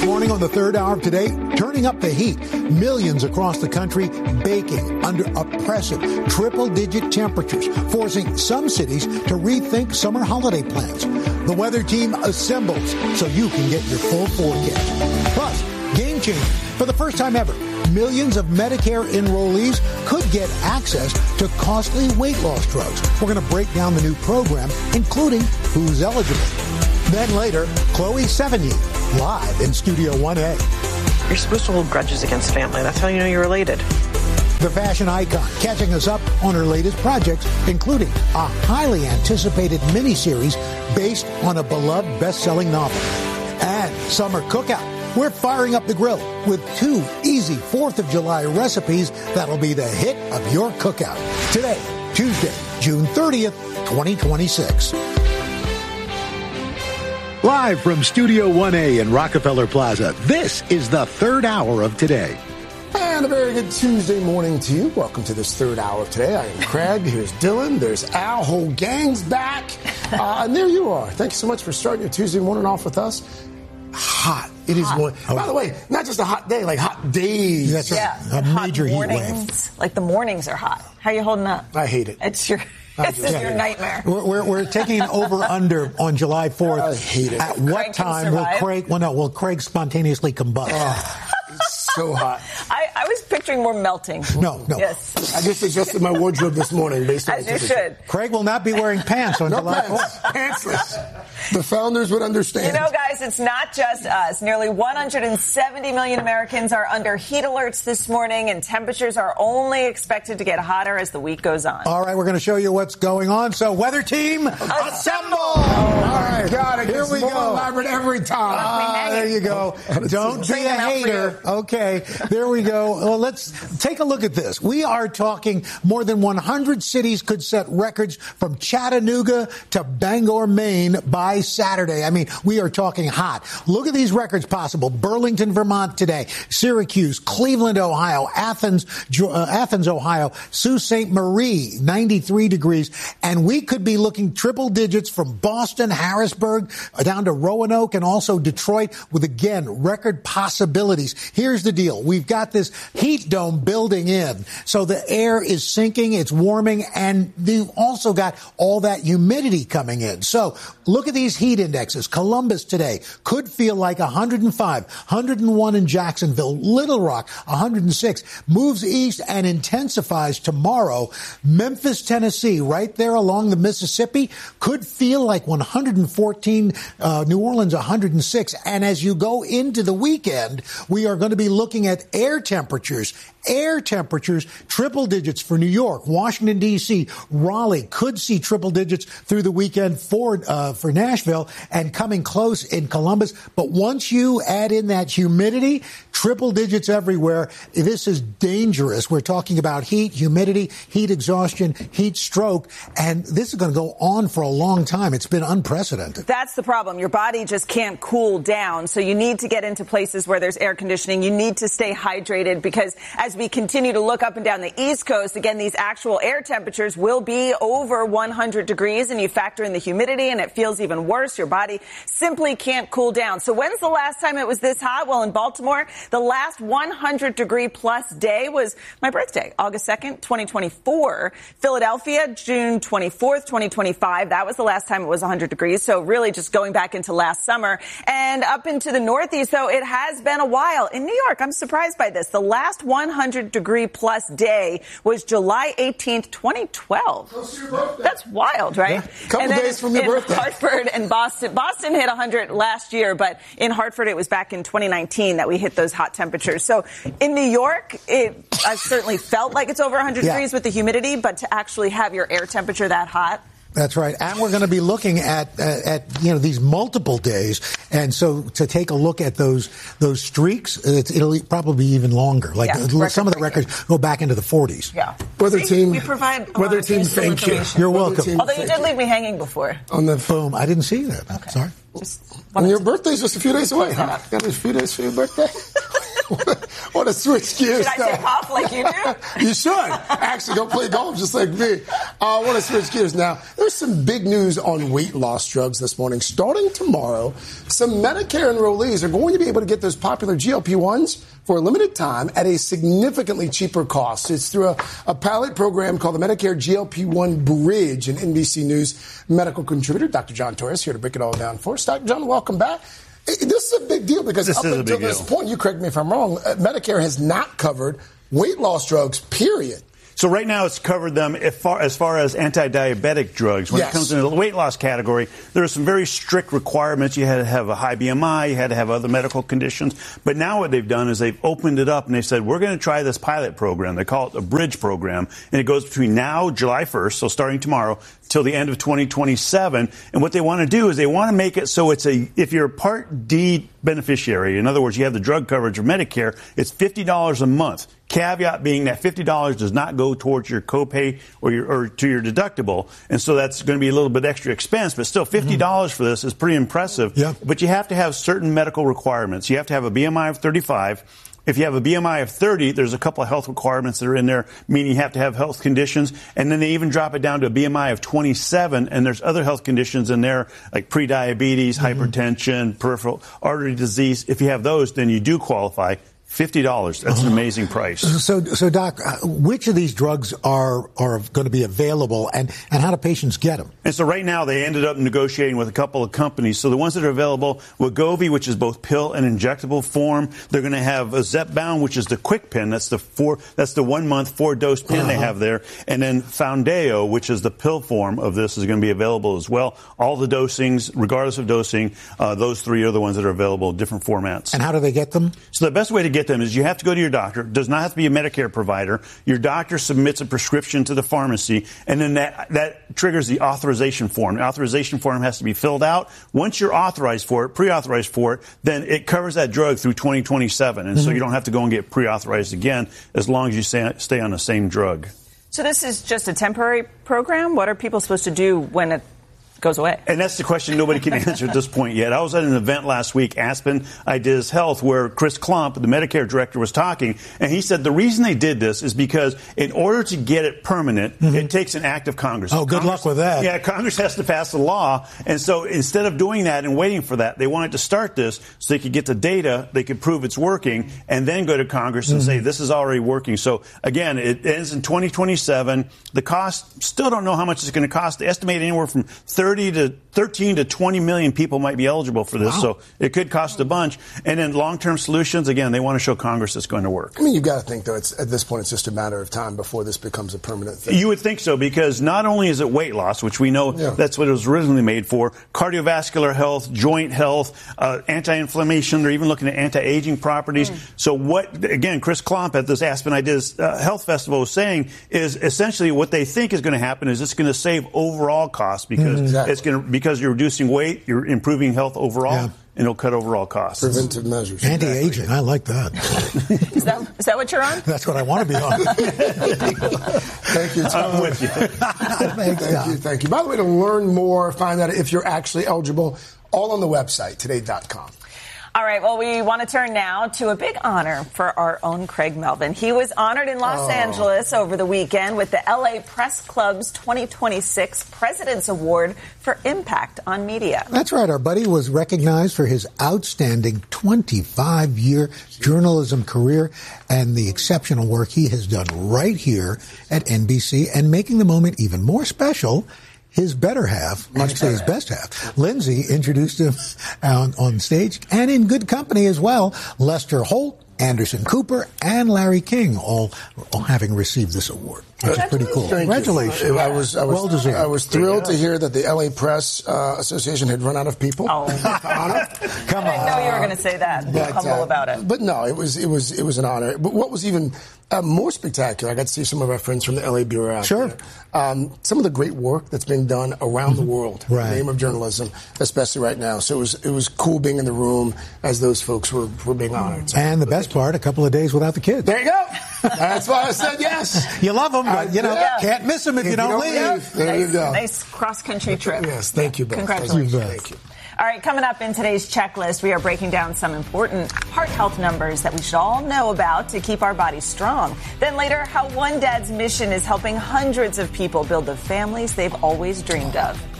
morning on the third hour of today, turning up the heat. Millions across the country baking under oppressive triple-digit temperatures, forcing some cities to rethink summer holiday plans. The weather team assembles so you can get your full forecast. Plus, game changer. For the first time ever, millions of Medicare enrollees could get access to costly weight loss drugs. We're going to break down the new program, including who's eligible. Then later, Chloe Sevigny, live in Studio 1A. You're supposed to hold grudges against family. That's how you know you're related. The fashion icon catching us up on her latest projects, including a highly anticipated miniseries based on a beloved best-selling novel. And summer cookout. We're firing up the grill with 2 easy 4th of July recipes that'll be the hit of your cookout. Today, Tuesday, June 30th, 2026. Live from Studio 1A in Rockefeller Plaza, this is the third hour of today. And a very good Tuesday morning to you. Welcome to this third hour of today. I am Craig. Here's Dylan. There's Al. Whole gang's back. And there you are. Thank you so much for starting your Tuesday morning off with us. Hot. It is one. By the way, not just a hot day, like hot days. That's right. Yeah. A major heat wave. Like the mornings are hot. How are you holding up? I hate it. It's your nightmare. We're taking an over-under on July 4th. I hate it. At what time will Craig spontaneously combust? It's so hot. I was picturing more melting. No. Yes. I just adjusted my wardrobe this morning based on As you should. Craig will not be wearing pants on July 4th. Pantsless. The founders would understand. You know, guys, it's not just us. Nearly 170 million Americans are under heat alerts this morning, and temperatures are only expected to get hotter as the week goes on. All right, we're going to show you what's going on. So, weather team, assemble! All right, got it. Here we go. Elaborate every time. There you go. Don't be a hater. Okay, there we go. Well, let's take a look at this. We are talking more than 100 cities could set records from Chattanooga to Bangor, Maine by Saturday. I mean, we are talking hot. Look at these records possible. Burlington, Vermont today, Syracuse, Cleveland, Ohio, Athens, Ohio, Sault Ste. Marie, 93 degrees. And we could be looking triple digits from Boston, Harrisburg, down to Roanoke, and also Detroit with, again, record possibilities. Here's the deal. We've got this heat dome building in. So the air is sinking, it's warming, and you've also got all that humidity coming in. So look at these heat indexes. Columbus today could feel like 105, 101 in Jacksonville, Little Rock, 106, moves east and intensifies tomorrow. Memphis, Tennessee, right there along the Mississippi, could feel like 114, New Orleans, 106. And as you go into the weekend, we are going to be looking at air temperatures, triple digits for New York, Washington, D.C., Raleigh could see triple digits through the weekend for Nashville and coming close in Columbus. But once you add in that humidity, triple digits everywhere. This is dangerous. We're talking about heat, humidity, heat exhaustion, heat stroke, and this is going to go on for a long time. It's been unprecedented. That's the problem. Your body just can't cool down. So you need to get into places where there's air conditioning. You need to stay hydrated because as we continue to look up and down the East Coast, again, these actual air temperatures will be over 100 degrees, and you factor in the humidity and it feels even worse. Your body simply can't cool down. So when's the last time it was this hot? Well, in Baltimore, the last 100-degree plus day was my birthday, August 2nd, 2024. Philadelphia, June 24th, 2025. That was the last time it was 100 degrees. So really just going back into last summer. And up into the Northeast, though, it has been a while. In New York, I'm surprised by this. The last 100-degree plus day was July 18th, 2012. Close to your birthday. That's wild, right? Yeah. Couple days from your birthday. Hartford and Boston hit 100 last year, but in Hartford it was back in 2019 that we hit those hot temperatures. So in New York, I've certainly felt like it's over 100 degrees with the humidity, but to actually have your air temperature that hot. That's right. And we're going to be looking at these multiple days. And so to take a look at those streaks, it'll probably be even longer. Some of the records go back into the 40s. Yeah. Weather team. We provide weather team, thank you. You're welcome. Although you did leave me hanging before. On the boom. I didn't see that. Okay. Sorry. And your birthday's just a few days away, huh? Got a few days for your birthday? Want to switch gears? Should I say golf like you do? You should. Actually, go play golf just like me. I want to switch gears now. There's some big news on weight loss drugs this morning. Starting tomorrow, some Medicare enrollees are going to be able to get those popular GLP-1s for a limited time at a significantly cheaper cost. It's through a pilot program called the Medicare GLP-1 Bridge. And NBC News medical contributor Dr. John Torres here to break it all down for us. Dr. John, welcome back. This is a big deal because up until this point, you correct me if I'm wrong, Medicare has not covered weight loss drugs, period. So right now it's covered them as far as anti-diabetic drugs. When it comes to the weight loss category, there are some very strict requirements. You had to have a high BMI. You had to have other medical conditions. But now what they've done is they've opened it up and they said, we're going to try this pilot program. They call it a bridge program. And it goes between now, July 1st, so starting tomorrow, till the end of 2027. And what they want to do is they want to make it so if you're a Part D beneficiary, in other words, you have the drug coverage of Medicare, it's $50 a month. Caveat being that $50 does not go towards your copay or to your deductible. And so that's going to be a little bit extra expense, but still $50 for this is pretty impressive. Yeah. But you have to have certain medical requirements. You have to have a BMI of 35. If you have a BMI of 30, there's a couple of health requirements that are in there, meaning you have to have health conditions. And then they even drop it down to a BMI of 27. And there's other health conditions in there, like prediabetes, hypertension, peripheral artery disease. If you have those, then you do qualify. $50. That's an amazing price. So Doc, which of these drugs are going to be available, and how do patients get them? And so right now they ended up negotiating with a couple of companies. So the ones that are available, Wegovy, which is both pill and injectable form. They're going to have a Zepbound, which is the quick pen. That's the 1 month 4-dose pen they have there. And then Foundayo, which is the pill form of this, is going to be available as well. All the dosings, regardless of dosing, those three are the ones that are available in different formats. And how do they get them? So the best way to get them is you have to go to your doctor. It does not have to be a Medicare provider. Your doctor submits a prescription to the pharmacy, and then that triggers the authorization form. The authorization form has to be filled out. Once you're authorized for it, pre-authorized for it, then it covers that drug through 2027. And so you don't have to go and get pre-authorized again as long as you stay on the same drug. So this is just a temporary program? What are people supposed to do when it goes away? And that's the question nobody can answer at this point yet. I was at an event last week, Aspen Ideas Health, where Chris Klump, the Medicare director, was talking, and he said the reason they did this is because in order to get it permanent, it takes an act of Congress. Oh, good luck with that. Yeah, Congress has to pass the law, and so instead of doing that and waiting for that, they wanted to start this so they could get the data, they could prove it's working, and then go to Congress and say this is already working. So again, it ends in 2027. The cost, still don't know how much it's going to cost. They estimate anywhere from 13 to 20 million people might be eligible for this. Wow. So it could cost a bunch. And then long-term solutions, again, they want to show Congress it's going to work. I mean, you've got to think, though, at this point, it's just a matter of time before this becomes a permanent thing. You would think so, because not only is it weight loss, which we know that's what it was originally made for, cardiovascular health, joint health, anti-inflammation. They're even looking at anti-aging properties. So what, again, Chris Klump at this Aspen Ideas Health Festival was saying is essentially what they think is going to happen is it's going to save overall costs because because you're reducing weight, you're improving health overall, and it'll cut overall costs. Preventive measures. Anti-aging, I like that. Is that what you're on? That's what I want to be on. Thank you, Tom. I'm with you. Thank you. By the way, to learn more, find out if you're actually eligible, all on the website, today.com. All right, well, we want to turn now to a big honor for our own Craig Melvin. He was honored in Los Angeles over the weekend with the LA Press Club's 2026 President's Award for Impact on Media. That's right. Our buddy was recognized for his outstanding 25-year journalism career and the exceptional work he has done right here at NBC, and making the moment even more special, his better half, actually his best half, Lindsay, introduced him on stage and in good company as well. Lester Holt, Anderson Cooper, and Larry King, all having received this award, which is pretty cool. Congratulations. Well deserved. I was thrilled to hear that the LA Press Association had run out of people. Oh, come on! I didn't know you were going to say that. Be humble about it. But no, it was an honor. But what was even more spectacular, I got to see some of our friends from the LA Bureau out there. Some of the great work that's being done around the world in the name of journalism, especially right now. So it was cool being in the room as those folks were being honored. So, and the best part, a couple of days without the kids. There you go. That's why I said yes. You love them, but, can't miss them if you don't leave. There you go. Nice cross-country trip. Yes, thank you both. Congratulations. Thank you. All right, coming up in today's checklist, we are breaking down some important heart health numbers that we should all know about to keep our bodies strong. Then later, how One Dad's mission is helping hundreds of people build the families they've always dreamed of.